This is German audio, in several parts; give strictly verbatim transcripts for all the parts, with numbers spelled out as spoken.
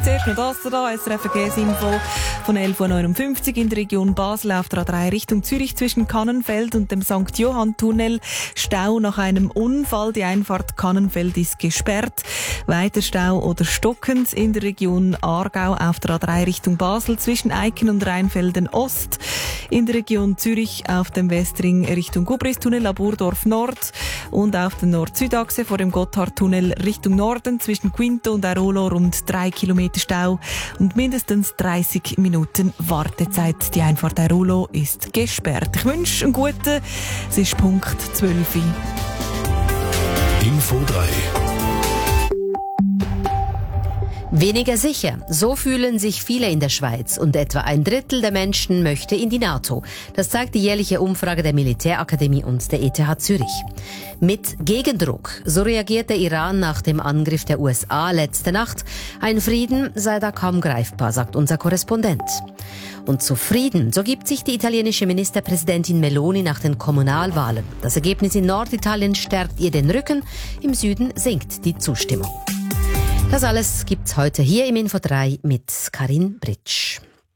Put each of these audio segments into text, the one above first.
Zuerst noch das da, S R F Verkehrsinfo von elf Uhr neunundfünfzig in der Region Basel auf der A drei Richtung Zürich zwischen Kannenfeld und dem Sankt Johann Tunnel. Stau nach einem Unfall. Die Einfahrt Kannenfeld ist gesperrt. Weiter Stau oder stockend in der Region Aargau auf der A drei Richtung Basel zwischen Eiken und Rheinfelden Ost. In der Region Zürich auf dem Westring Richtung Gubristunnel ab Urdorf Nord und auf der Nord-Süd-Achse vor dem Gotthardtunnel Richtung Norden zwischen Quinto und Airolo rund drei Kilometer Stau und mindestens dreißig Minuten Wartezeit. Die Einfahrt Airolo ist gesperrt. Ich wünsche einen guten, es ist Punkt zwölf. Info drei. Weniger sicher. So fühlen sich viele in der Schweiz und etwa ein Drittel der Menschen möchte in die NATO. Das zeigt die jährliche Umfrage der Militärakademie und der E T H Zürich. Mit Gegendruck. So reagiert der Iran nach dem Angriff der U S A letzte Nacht. Ein Frieden sei da kaum greifbar, sagt unser Korrespondent. Und zufrieden, so gibt sich die italienische Ministerpräsidentin Meloni nach den Kommunalwahlen. Das Ergebnis in Norditalien stärkt ihr den Rücken, im Süden sinkt die Zustimmung. Das alles gibt's heute hier im Info drei mit Karin Britsch.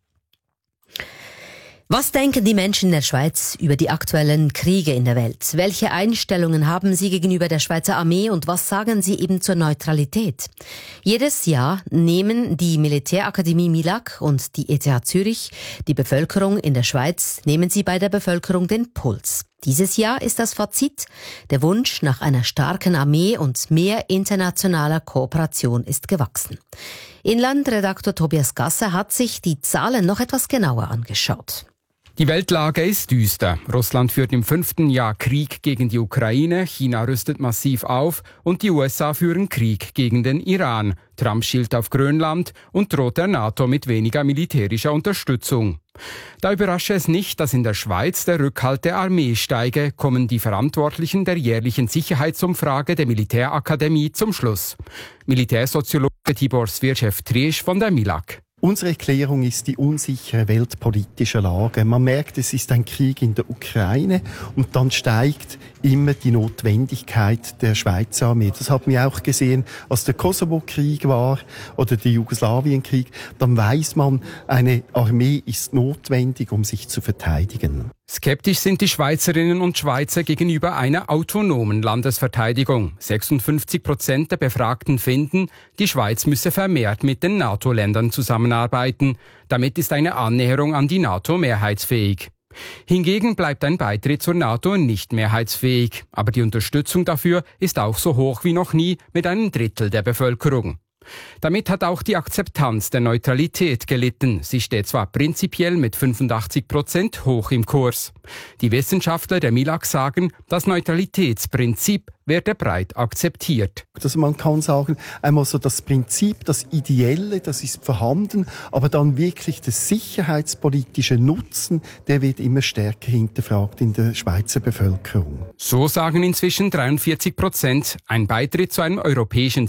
Was denken die Menschen in der Schweiz über die aktuellen Kriege in der Welt? Welche Einstellungen haben sie gegenüber der Schweizer Armee und was sagen sie eben zur Neutralität? Jedes Jahr nehmen die Militärakademie Milag und die E T H Zürich die Bevölkerung in der Schweiz, nehmen sie bei der Bevölkerung den Puls. Dieses Jahr ist das Fazit: Der Wunsch nach einer starken Armee und mehr internationaler Kooperation ist gewachsen. Inlandredaktor Tobias Gasser hat sich die Zahlen noch etwas genauer angeschaut. Die Weltlage ist düster. Russland führt im fünften Jahr Krieg gegen die Ukraine, China rüstet massiv auf und die U S A führen Krieg gegen den Iran. Trump schielt auf Grönland und droht der NATO mit weniger militärischer Unterstützung. Da überrasche es nicht, dass in der Schweiz der Rückhalt der Armee steige, kommen die Verantwortlichen der jährlichen Sicherheitsumfrage der Militärakademie zum Schluss. Militärsoziologe Tibor Svirchev-Triesch von der Milag. Unsere Erklärung ist die unsichere weltpolitische Lage. Man merkt, es ist ein Krieg in der Ukraine und dann steigt immer die Notwendigkeit der Schweizer Armee. Das haben wir auch gesehen, als der Kosovo-Krieg war oder der Jugoslawien-Krieg. Dann weiß man, eine Armee ist notwendig, um sich zu verteidigen. Skeptisch sind die Schweizerinnen und Schweizer gegenüber einer autonomen Landesverteidigung. sechsundfünfzig Prozent der Befragten finden, die Schweiz müsse vermehrt mit den NATO-Ländern zusammenarbeiten. Damit ist eine Annäherung an die NATO mehrheitsfähig. Hingegen bleibt ein Beitritt zur NATO nicht mehrheitsfähig. Aber die Unterstützung dafür ist auch so hoch wie noch nie mit einem Drittel der Bevölkerung. Damit hat auch die Akzeptanz der Neutralität gelitten. Sie steht zwar prinzipiell mit fünfundachtzig Prozent hoch im Kurs. Die Wissenschaftler der Milag sagen, das Neutralitätsprinzip werde breit akzeptiert. Also man kann sagen, einmal so das Prinzip, das Ideelle, das ist vorhanden, aber dann wirklich der sicherheitspolitische Nutzen, der wird immer stärker hinterfragt in der Schweizer Bevölkerung. So sagen inzwischen dreiundvierzig Prozent, ein Beitritt zu einem europäischen